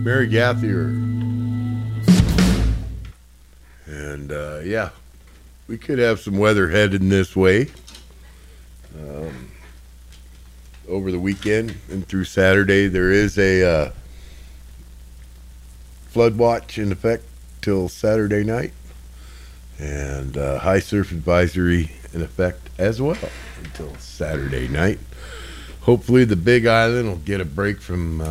Mary Gathier. And yeah, we could have some weather heading this way over the weekend and through Saturday. There is a flood watch in effect till Saturday night, and high surf advisory in effect as well until Saturday night. Hopefully the Big Island will get a break from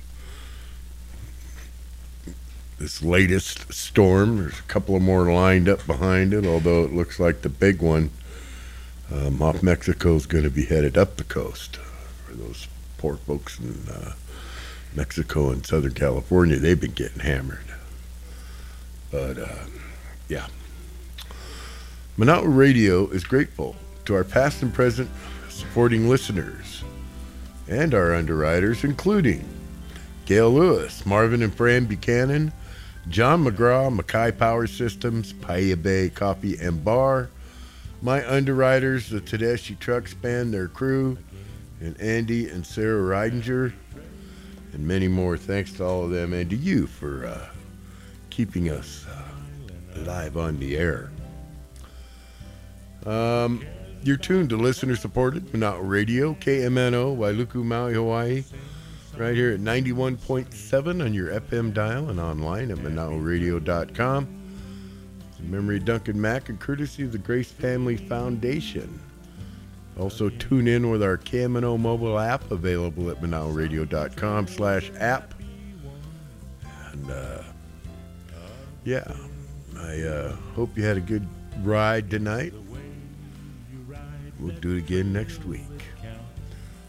this latest storm. There's a couple of more lined up behind it, although it looks like the big one off Mexico is going to be headed up the coast. For those poor folks in Mexico and Southern California, they've been getting hammered. But yeah, Manao Radio is grateful to our past and present supporting listeners and our underwriters, including Gail Lewis, Marvin and Fran Buchanan, John McGraw, Mackay Power Systems, Paia Bay Coffee and Bar, my underwriters, the Tedeschi Trucks Band, their crew, and Andy and Sarah Reidinger, and many more. Thanks to all of them and to you for keeping us live on the air. You're tuned to listener-supported Manao Radio, KMNO, Wailuku, Maui, Hawaii, right here at 91.7 on your FM dial and online at ManaoRadio.com. In memory of Duncan Mack and courtesy of the Grace Family Foundation. Also tune in with our KMNO mobile app available at ManaoRadio.com/app. And yeah, I hope you had a good ride tonight. We'll do it again next week.